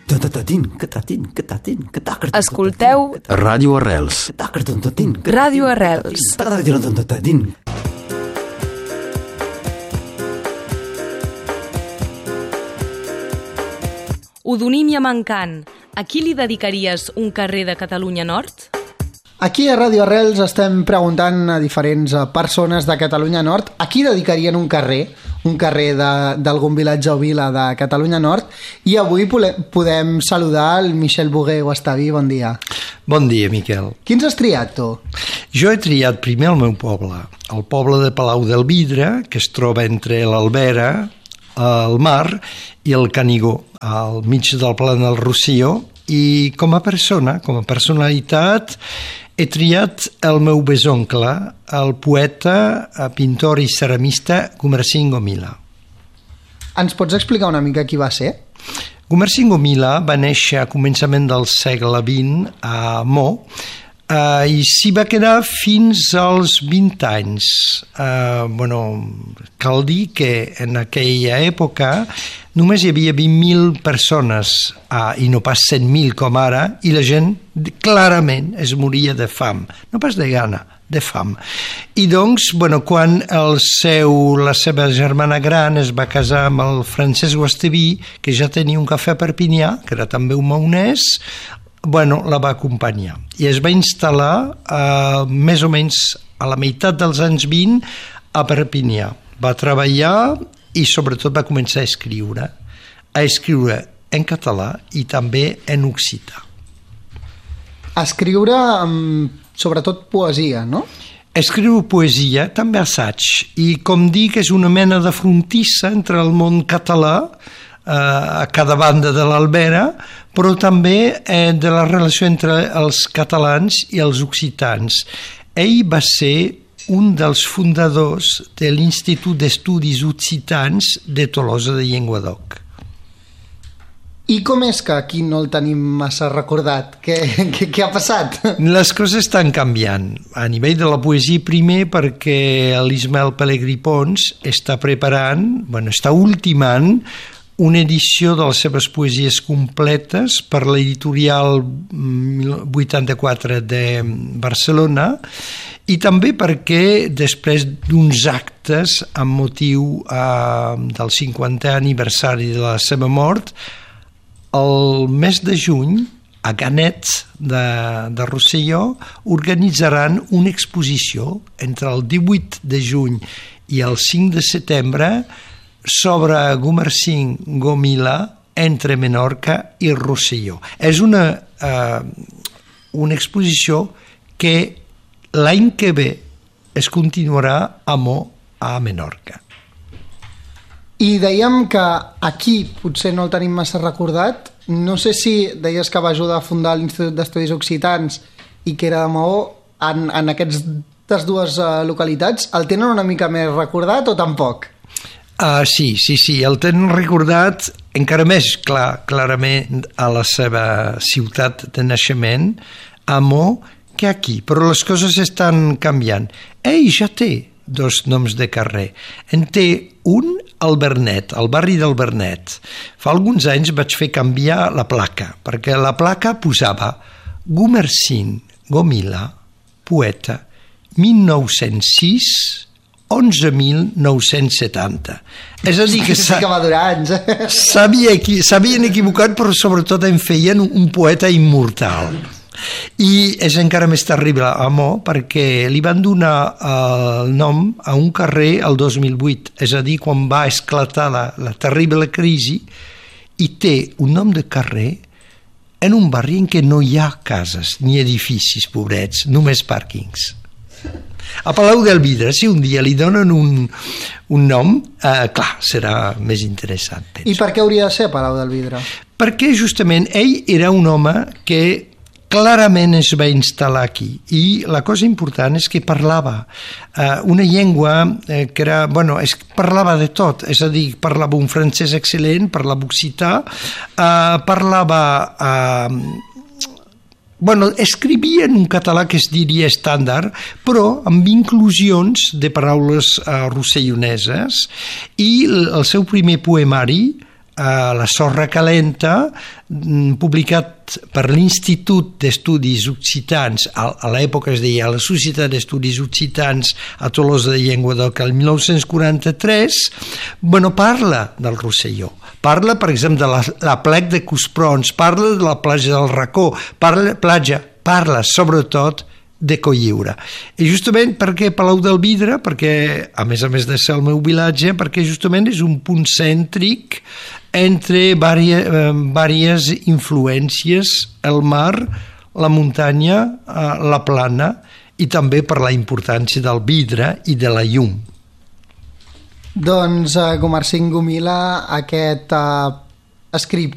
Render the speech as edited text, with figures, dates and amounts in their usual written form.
Escolteu Ràdio Arrels. Ràdio Arrels. Odonímia Mancant, a qui li dedicaries un carrer de Catalunya Nord? Aquí a Ràdio Arrels estem preguntant a diferents persones de Catalunya Nord a qui dedicarien un carrer d'algun vilatge o vila de Catalunya Nord, i avui podem saludar el Michel Bogué Guastaví. Bon dia. Bon dia, Miquel. Quins has triat, tu? Jo he triat primer el meu poble, el poble de Palau del Vidre, que es troba entre l'Albera, el mar i el Canigó, al mig del Pla del Rosselló, i com a persona, com a personalitat, he triat el meu besoncle, el poeta, pintor i ceramista Gumersind Gomila. Ens pots explicar una mica qui va ser? Gumersind Gomila va néixer a començament del segle XX a Mo, i s'hi va quedar fins als 20 anys. Cal dir que en aquella època només hi havia 20.000 persones, i no pas 100.000 com ara, i la gent clarament es moria de fam, no pas de gana, de fam. I doncs, quan la seva germana gran es va casar amb el Francesc Guastaví, que ja tenia un cafè a Perpinyà, que era també un maonès, la va acompanyar. I es va instal·lar més o menys a la meitat dels anys 20 a Perpinyà. Va treballar i sobretot va començar a escriure en català i també en occità. A escriure sobretot poesia, no? Escriu poesia, també assaig, i com dic, és una mena de frontissa entre el món català, a cada banda de l'Albera, però també de la relació entre els catalans i els occitans. Ell va ser un dels fundadors de l'Institut d'Estudis Occitans de Tolosa de Llenguadoc. I com és que aquí no el tenim massa recordat? Què ha passat? Les coses estan canviant. A nivell de la poesia, primer, perquè l'Ismael Pelegrí Pons està preparant, està ultimant una edició de les seves poesies completes per l'editorial 84 de Barcelona, i també perquè després d'uns actes amb motiu del 50è aniversari de la seva mort, el mes de juny, a Canet de Rosselló, organitzaran una exposició entre el 18 de juny i el 5 de setembre sobre Gumersind Gomila entre Menorca i Rosselló. És una exposició que l'any que ve es continuarà a Mo, a Menorca. I dèiem que aquí potser no el tenim massa recordat. No sé si deies que va ajudar a fundar l'Institut d'Estudis Occitans i que era de Maó. En aquestes dues localitats el tenen una mica més recordat o tampoc? Sí, el tenen recordat encara més clarament a la seva ciutat de naixement, a Mo, que aquí, però les coses estan canviant. Ell ja té dos noms de carrer. En té un al Bernet, al barri del Bernet. Fa alguns anys vaig fer canviar la placa, perquè la placa posava Gumersind Gomila, poeta, 1906 11.970. És a dir, que s'havien equivocat, però sobretot en feien un poeta immortal. I és encara més terrible a Mo perquè li van donar el nom a un carrer el 2008, és a dir, quan va esclatar la terrible crisi, i té un nom de carrer en un barri en què no hi ha cases ni edificis, pobrets, només pàrquings. A Palau del Vidre, si un dia li donen un nom, clar, serà més interessant, penso. I per què hauria de ser Palau del Vidre? Perquè justament ell era un home que clarament es va instal·lar aquí, i la cosa important és que parlava una llengua que era, parlava de tot, és a dir, parlava un francès excel·lent, parlava occità, escrivia en un català que es diria estàndard, però amb inclusions de paraules rosselloneses, i el seu primer poemari La sorra calenta, publicat per l'Institut d'Estudis Occitans, a l'època es deia la Societat d'Estudis Occitans a Tolosa de Llenguadoc, el 1943, parla del Rosselló. Parla, per exemple, de la plec de Cosprons, parla de la platja del Racó, parla sobretot de Cotlliure. I justament perquè Palau del Vidre, perquè a més de ser el meu vilatge, perquè justament és un punt cèntric entre diverses influències, el mar, la muntanya, la plana, i també per la importància del vidre i de la llum. Doncs, Gumersind Gomila, aquest escriptor